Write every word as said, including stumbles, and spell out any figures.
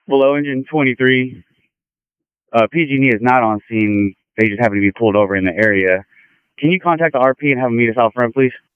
Below engine twenty-three. Uh, P G and E is not on scene. They just happen to be pulled over in the area. Can you contact the R P and have them meet us out front, please?